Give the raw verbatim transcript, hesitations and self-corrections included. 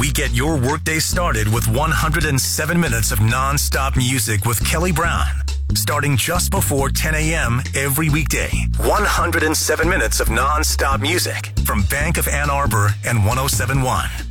We get your workday started with one hundred seven minutes of non-stop music with Kelly Brown. Starting just before ten a.m. every weekday. one hundred seven minutes of non-stop music from Bank of Ann Arbor and one oh seven point one.